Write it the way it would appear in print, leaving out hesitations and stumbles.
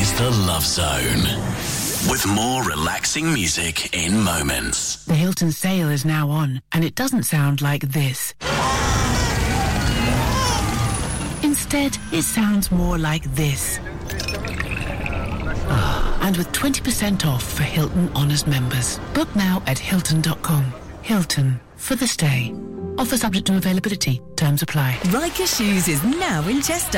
is The Love Zone, with more relaxing music in moments. The Hilton sale is now on, and it doesn't sound like this. Instead, it sounds more like this. And with 20% off for Hilton Honors members. Book now at Hilton.com. Hilton, for the stay. Offer subject to availability. Terms apply. Riker Shoes is now in Chester